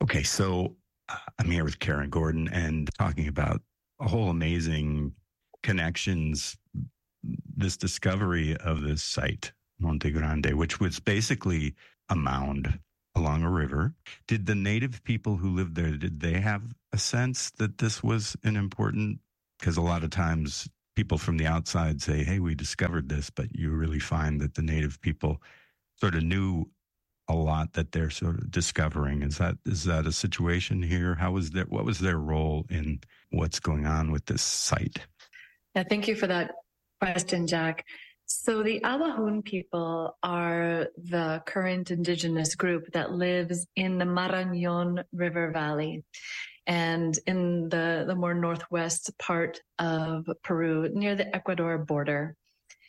Okay, so I'm here with Karen Gordon and talking about a whole amazing connections, this discovery of this site, Monte Grande, which was basically a mound along a river. Did the native people who lived there, did they have a sense that this was an important, because a lot of times people from the outside say, hey, we discovered this, but you really find that the native people sort of knew a lot that they're sort of discovering. Is that a situation here? What was their role in what's going on with this site? Yeah, thank you for that question, Jack. So the Awajún people are the current indigenous group that lives in the Marañón River Valley and in the more northwest part of Peru, near the Ecuador border.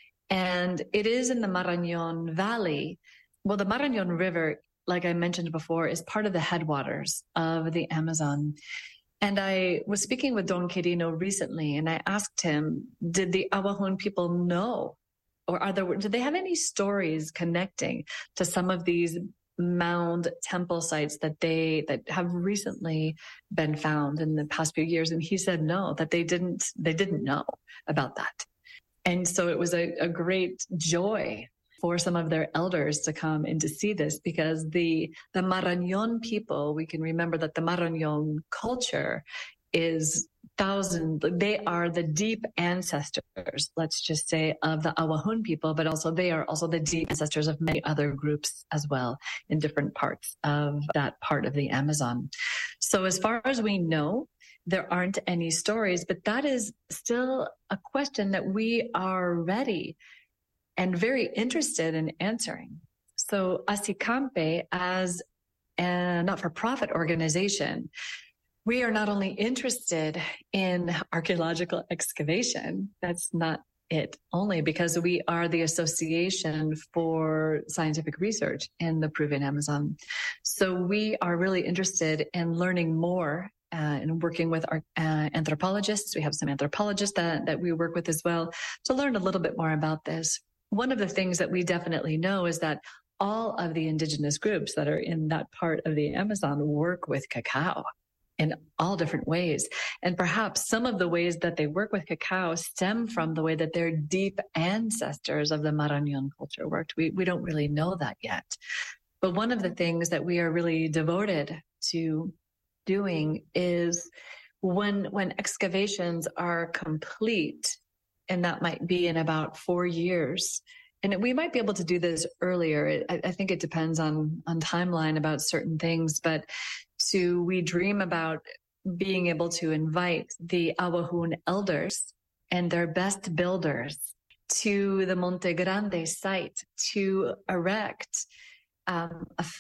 And it is in the Marañón Valley. Well, the Marañón River, like I mentioned before, is part of the headwaters of the Amazon. And I was speaking with Don Quirino recently, and I asked him, did the Awajún people know, or do they have any stories connecting to some of these mound temple sites that have recently been found in the past few years? And he said no, that they didn't know about that. And so it was a great joy for some of their elders to come and to see this, because the Marañón people, we can remember that the Marañón culture is they are the deep ancestors, let's just say, of the Awajún people, but also they are also the deep ancestors of many other groups as well in different parts of that part of the Amazon. So as far as we know, there aren't any stories, but that is still a question that we are ready and very interested in answering. So ASICAMPE, as a not-for-profit organization, we are not only interested in archaeological excavation, that's not it only, because we are the Association for Scientific Research in the Peruvian Amazon. So we are really interested in learning more and working with our anthropologists. We have some anthropologists that we work with as well to learn a little bit more about this. One of the things that we definitely know is that all of the indigenous groups that are in that part of the Amazon work with cacao in all different ways. And perhaps some of the ways that they work with cacao stem from the way that their deep ancestors of the Marañón culture worked. We don't really know that yet. But one of the things that we are really devoted to doing is when excavations are complete, and that might be in about 4 years, and we might be able to do this earlier. I think it depends on timeline about certain things, but we dream about being able to invite the Awajún elders and their best builders to the Monte Grande site to erect a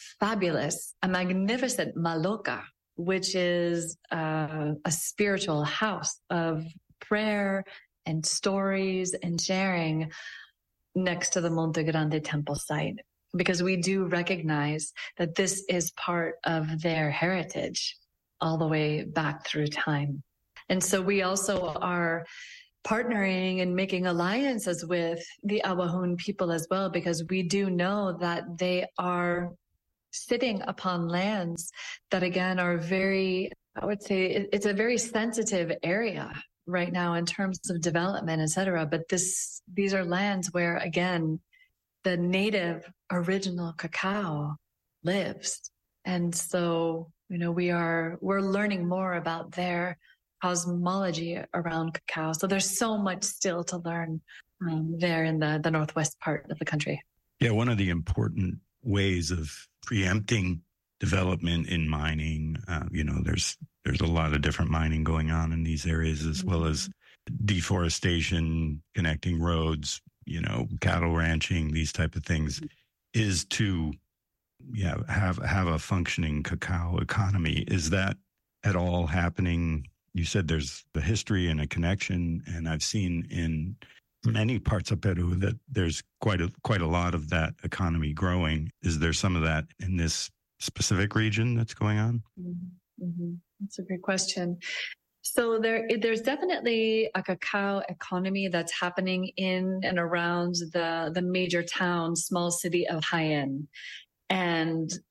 magnificent maloca, which is a spiritual house of prayer and stories and sharing next to the Monte Grande temple site, because we do recognize that this is part of their heritage all the way back through time. And so we also are partnering and making alliances with the Awajún people as well, because we do know that they are sitting upon lands that, again, are very, I would say it's a very sensitive area right now in terms of development, et cetera. But these are lands where, again, the native original cacao lives. And so, we're learning more about their cosmology around cacao. So there's so much still to learn there in the northwest part of the country. Yeah, one of the important ways of preempting development in mining, there's a lot of different mining going on in these areas, as well as deforestation, connecting roads, cattle ranching, these type of things, is to have a functioning cacao economy. Is that at all happening? You said there's a history and a connection, and I've seen in many parts of Peru that there's quite a lot of that economy growing. Is there some of that in this specific region that's going on? Mm-hmm. That's a great question. So there's definitely a cacao economy that's happening in and around the major town, small city of Jaén. And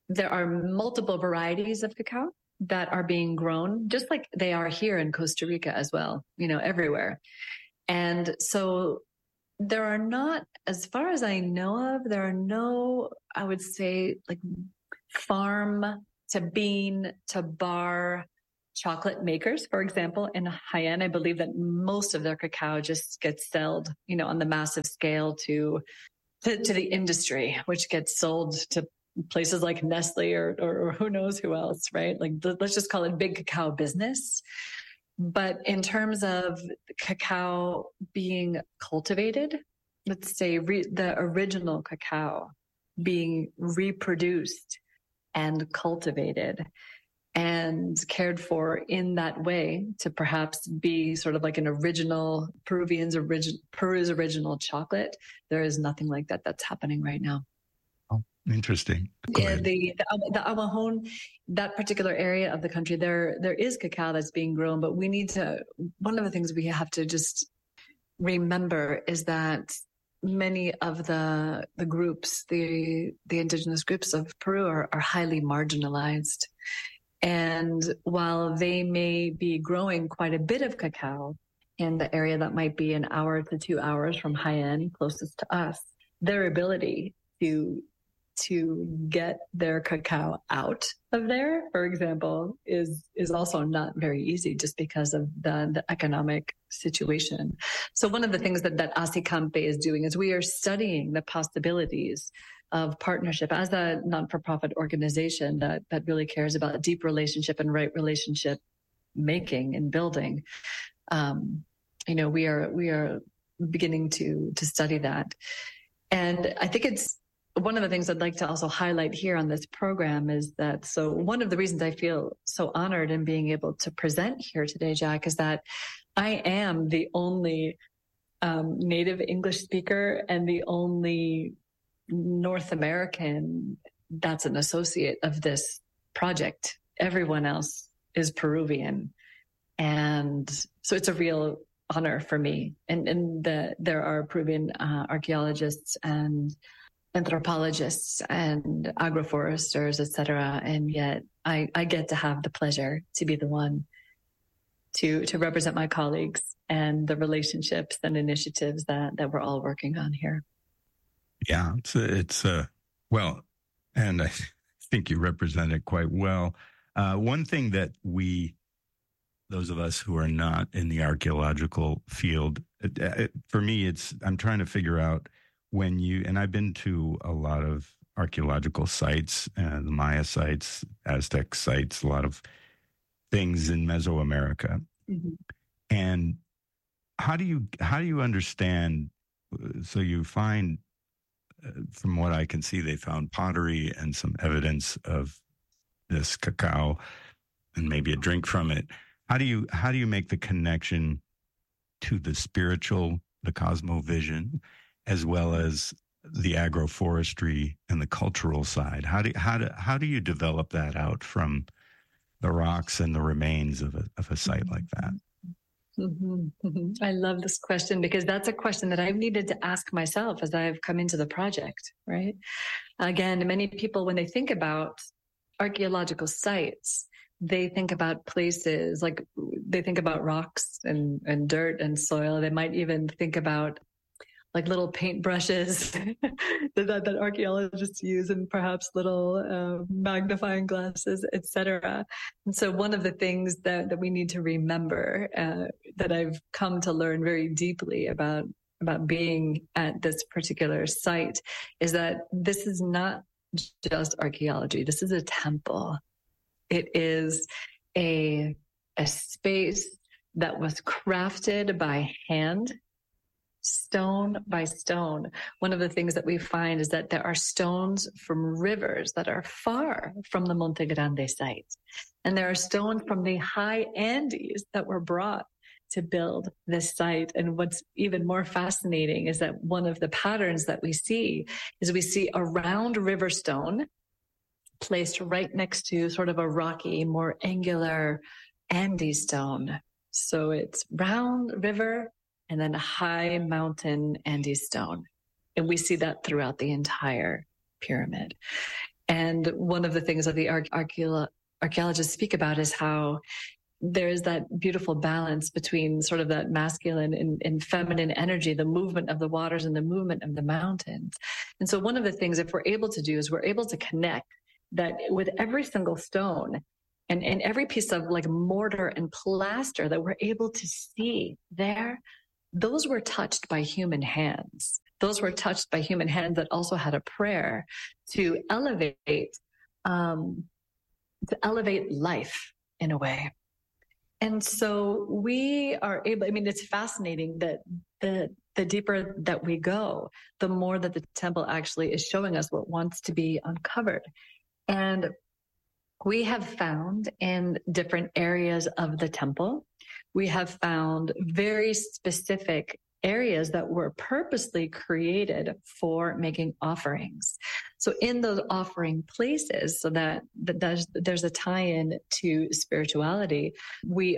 there are multiple varieties of cacao that are being grown, just like they are here in Costa Rica as well, everywhere. And so there are not, as far as I know of, there are no, I would say, like farm to bean to bar chocolate makers, for example. In Jaén, I believe that most of their cacao just gets sold, on the massive scale to the industry, which gets sold to places like Nestle or who knows who else, right? Like, let's just call it big cacao business. But in terms of cacao being cultivated, let's say the original cacao being reproduced and cultivated and cared for in that way to perhaps be sort of like an original Peru's original chocolate, there is nothing like that that's happening right now. Interesting. Yeah, the Abahón, that particular area of the country, there is cacao that's being grown, but one of the things we have to just remember is that many of the groups, the indigenous groups of Peru are highly marginalized. And while they may be growing quite a bit of cacao in the area that might be an hour to 2 hours from Jaén, closest to us, their ability to get their cacao out of there, for example, is also not very easy just because of the economic situation. So one of the things that ASICAMPE is doing is we are studying the possibilities of partnership as a non-for-profit organization that really cares about deep relationship and right relationship making and building. We are beginning to study that. And I think it's one of the things I'd like to also highlight here on this program is that, so one of the reasons I feel so honored in being able to present here today, Jack, is that I am the only native English speaker and the only North American that's an associate of this project. Everyone else is Peruvian. And so it's a real honor for me. And there are Peruvian archaeologists and anthropologists and agroforesters, et cetera. And yet I get to have the pleasure to be the one to represent my colleagues and the relationships and initiatives that we're all working on here. Yeah, it's well, and I think you represent it quite well. One thing that those of us who are not in the archaeological field, for me, I'm trying to figure out and I've been to a lot of archaeological sites, the Maya sites, Aztec sites, a lot of things in Mesoamerica. Mm-hmm. And how do you understand? So you find, from what I can see, they found pottery and some evidence of this cacao and maybe a drink from it. How do you make the connection to the spiritual, the cosmovision, as well as the agroforestry and the cultural side? How do you develop that out from the rocks and the remains of a site like that? Mm-hmm, mm-hmm. I love this question because that's a question that I've needed to ask myself as I've come into the project, right? Again, many people, when they think about archaeological sites, they think about places like they think about rocks and dirt and soil. They might even think about like little paintbrushes that archaeologists use and perhaps little magnifying glasses, etc. And so one of the things that we need to remember that I've come to learn very deeply about being at this particular site is that this is not just archaeology. This is a temple. It is a space that was crafted by hand, stone by stone. One of the things that we find is that there are stones from rivers that are far from the Monte Grande site. And there are stones from the high Andes that were brought to build this site. And what's even more fascinating is that one of the patterns that we see a round river stone placed right next to sort of a rocky, more angular Andes stone. So it's round river and then a high mountain Andes stone. And we see that throughout the entire pyramid. And one of the things that the archaeologists speak about is how there's that beautiful balance between sort of that masculine and feminine energy, the movement of the waters and the movement of the mountains. And so one of the things, if we're able to do, is we're able to connect that with every single stone and every piece of like mortar and plaster that we're able to see there, those were touched by human hands. Those were touched by human hands that also had a prayer to elevate life in a way. And so we are able, I mean, it's fascinating that the deeper that we go, the more that the temple actually is showing us what wants to be uncovered. And we have found in different areas of the temple, we have found very specific areas that were purposely created for making offerings. So in those offering places, so that there's a tie-in to spirituality, we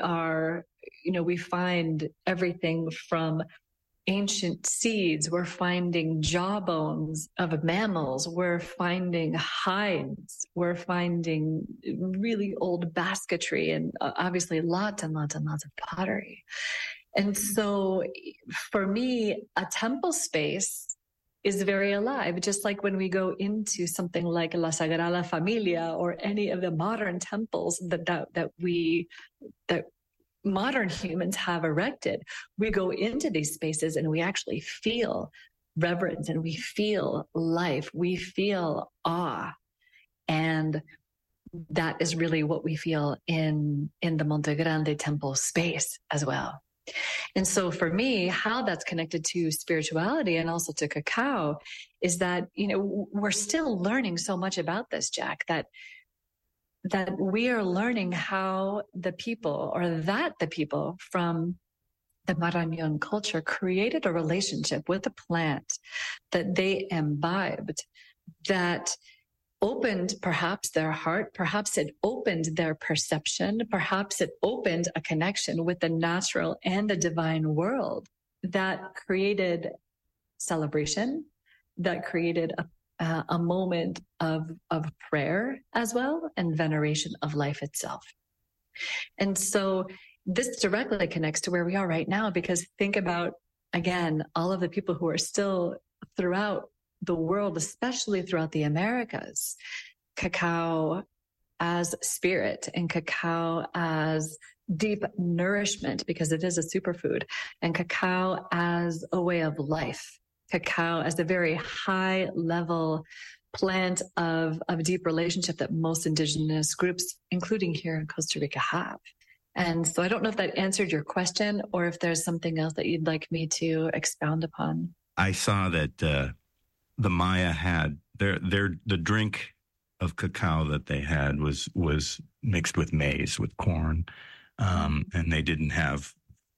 find everything from ancient seeds, we're finding jawbones of mammals, we're finding hides, we're finding really old basketry, and obviously lots and lots and lots of pottery. And so for me, a temple space is very alive, just like when we go into something like La Sagrada Familia or any of the modern temples that modern humans have erected. We go into these spaces and we actually feel reverence and we feel life, we feel awe. And that is really what we feel in the Monte Grande temple space as well. And so for me, how that's connected to spirituality and also to cacao is that, we're still learning so much about this, Jack, that we are learning how the people from the Marañón culture created a relationship with the plant that they imbibed, that opened perhaps their heart, perhaps it opened their perception, perhaps it opened a connection with the natural and the divine world that created celebration, that created a moment of prayer as well, and veneration of life itself. And so this directly connects to where we are right now, because think about, again, all of the people who are still throughout the world, especially throughout the Americas, cacao as spirit and cacao as deep nourishment, because it is a superfood, and cacao as a way of life, cacao as a very high level plant of deep relationship that most indigenous groups, including here in Costa Rica, have. And so I don't know if that answered your question or if there's something else that you'd like me to expound upon. I saw that the Maya had the drink of cacao that they had was mixed with maize, with corn, and they didn't have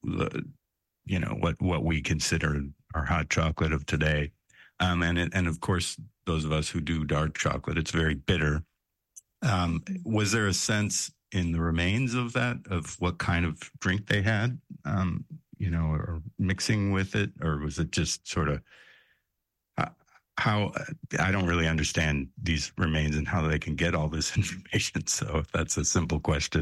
what we consider our hot chocolate of today, and of course those of us who do dark chocolate, it's very bitter. Was there a sense in the remains of what kind of drink they had, or mixing with it, or was it just sort of how I don't really understand these remains and how they can get all this information. So that's a simple question.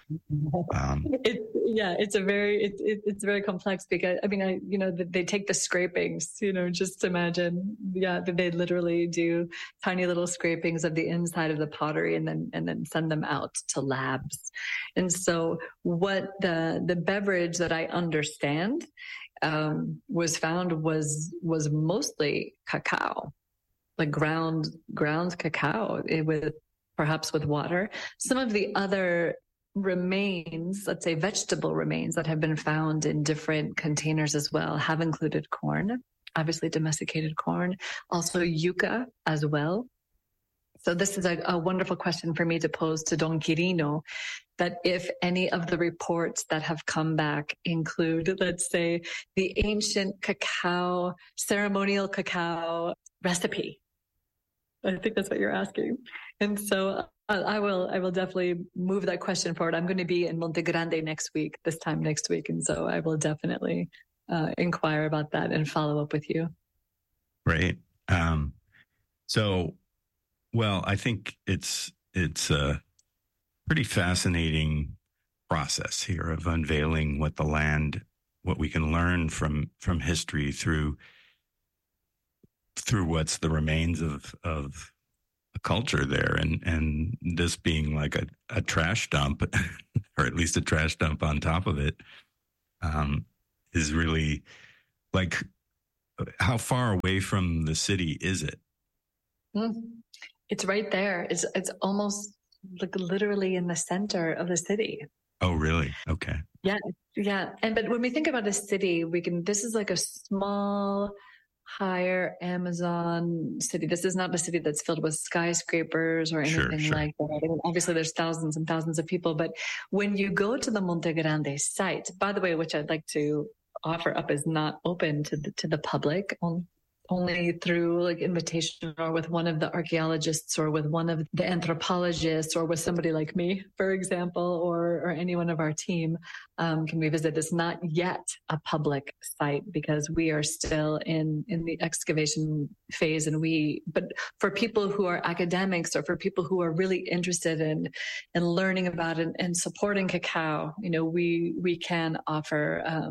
It's very complex, because they take the scrapings, just imagine, that they literally do tiny little scrapings of the inside of the pottery and then send them out to labs. And so what the beverage that I understand was found was mostly cacao, like ground cacao perhaps with water. Some of the other remains, let's say vegetable remains that have been found in different containers as well, have included corn, obviously domesticated corn, also yucca as well. So this is a wonderful question for me to pose to Don Quirino, that if any of the reports that have come back include, let's say, the ancient cacao, ceremonial cacao recipe. I think that's what you're asking. And so I will definitely move that question forward. I'm going to be in Monte Grande this time next week. And so I will definitely inquire about that and follow up with you. Right. So Well, I think it's a pretty fascinating process here of unveiling what we can learn from history through what's the remains of a culture there, and this being like a trash dump, or at least a trash dump on top of it, is really like, how far away from the city is it? It's right there. It's almost like literally in the center of the city. Oh, really? Okay. Yeah. But when we think about a city, this is like a small, higher Amazon city. This is not a city that's filled with skyscrapers or anything Sure. like that. I mean, obviously, there's thousands and thousands of people, but when you go to the Monte Grande site, by the way, which I'd like to offer up, is not open to the public, only through like invitation, or with one of the archaeologists, or with one of the anthropologists, or with somebody like me, for example, or any one of our team can we visit. It's not yet a public site because we are still in the excavation phase, but for people who are academics, or for people who are really interested in learning about it and supporting cacao, we can offer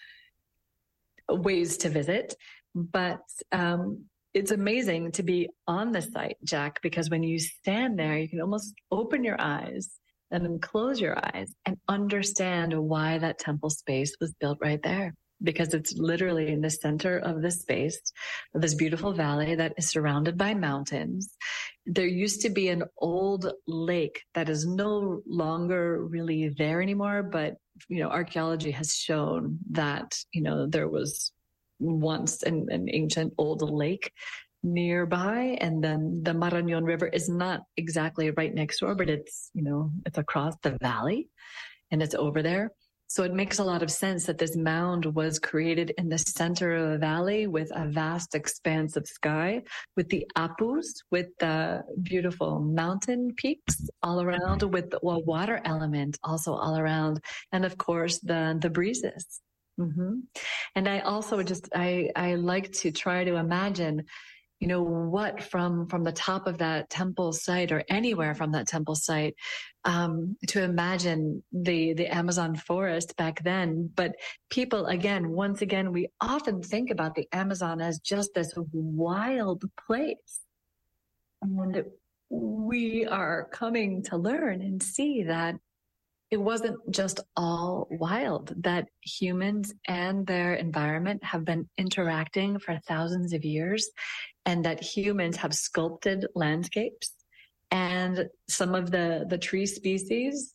ways to visit. But it's amazing to be on the site, Jack, because when you stand there, you can almost open your eyes and then close your eyes and understand why that temple space was built right there. Because it's literally in the center of this space, of this beautiful valley that is surrounded by mountains. There used to be an old lake that is no longer really there anymore, but archaeology has shown that there was once an ancient old lake nearby, and then the Marañón River is not exactly right next door, but it's across the valley and it's over there. So it makes a lot of sense that this mound was created in the center of a valley with a vast expanse of sky, with the apus, with the beautiful mountain peaks all around, with the water element also all around, and of course the breezes. Mm-hmm. And I also I like to try to imagine, what from the top of that temple site, or anywhere from that temple site, to imagine the Amazon forest back then. But people, once again, we often think about the Amazon as just this wild place. And we are coming to learn and see that it wasn't just all wild, that humans and their environment have been interacting for thousands of years, and that humans have sculpted landscapes. And some of the tree species,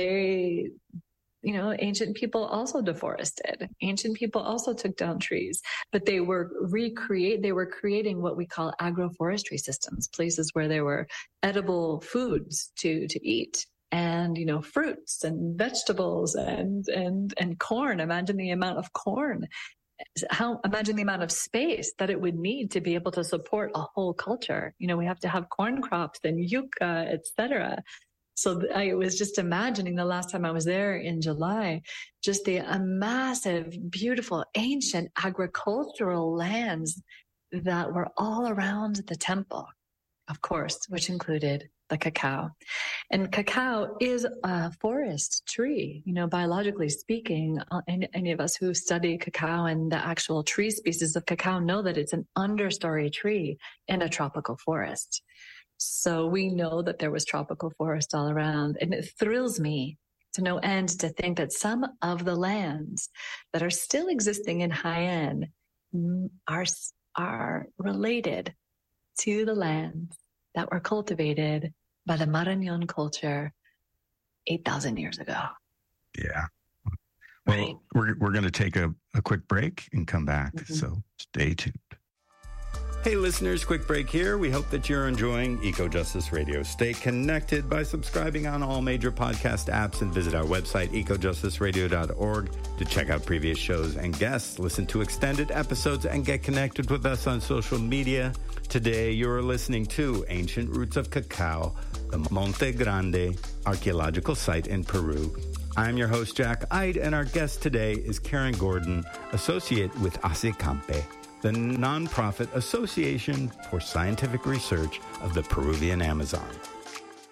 ancient people also deforested. Ancient people also took down trees, but they were creating what we call agroforestry systems, places where there were edible foods to eat. And, fruits and vegetables and corn. Imagine the amount of corn. Imagine the amount of space that it would need to be able to support a whole culture. We have to have corn crops and yucca, etc. So I was just imagining the last time I was there in July, just the massive, beautiful, ancient agricultural lands that were all around the temple, of course, which included the cacao. And cacao is a forest tree, biologically speaking. Any of us who study cacao and the actual tree species of cacao know that it's an understory tree in a tropical forest. So we know that there was tropical forest all around. And it thrills me to no end to think that some of the lands that are still existing in Jaén are related to the lands that were cultivated by the Marañón culture 8,000 years ago. Yeah. Well, right. We're going to take a quick break and come back. Mm-hmm. So stay tuned. Hey listeners, quick break here. We hope that you're enjoying Eco-Justice Radio. Stay connected by subscribing on all major podcast apps and visit our website, ecojusticeradio.org, to check out previous shows and guests, listen to extended episodes, and get connected with us on social media. Today, you're listening to Ancient Roots of Cacao, the Monte Grande archaeological site in Peru. I'm your host, Jack Eid, and our guest today is Karen Gordon, associate with ASECAMPE, the nonprofit Association for Scientific Research of the Peruvian Amazon.